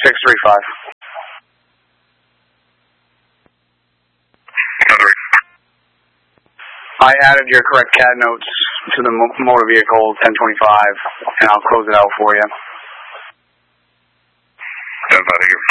635. I added your correct CAD notes to the motor vehicle 1025, and I'll close it out for you. 10-5, thank you.